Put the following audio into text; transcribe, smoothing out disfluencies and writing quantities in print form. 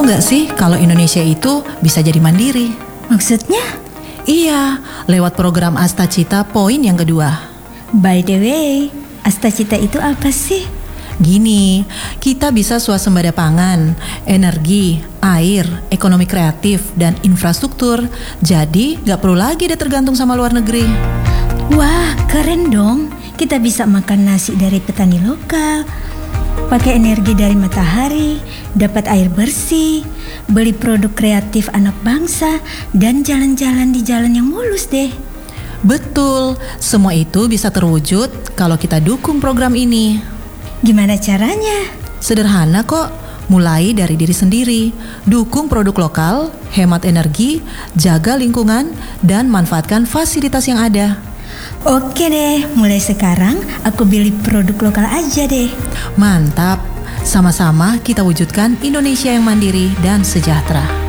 Tahu nggak sih kalau Indonesia itu bisa jadi mandiri? Maksudnya? Iya, lewat program Astacita Poin yang kedua. By the way, Astacita itu apa sih? Gini, kita bisa swasembada pangan, energi, air, ekonomi kreatif, dan infrastruktur. Jadi nggak perlu lagi deh tergantung sama luar negeri. Wah, keren dong. Kita bisa makan nasi dari petani lokal, pakai energi dari matahari, dapat air bersih, beli produk kreatif anak bangsa, dan jalan-jalan di jalan yang mulus deh. Betul, semua itu bisa terwujud kalau kita dukung program ini. Gimana caranya? Sederhana kok, mulai dari diri sendiri. Dukung produk lokal, hemat energi, jaga lingkungan, dan manfaatkan fasilitas yang ada. Oke deh, mulai sekarang aku beli produk lokal aja deh. Mantap, sama-sama kita wujudkan Indonesia yang mandiri dan sejahtera.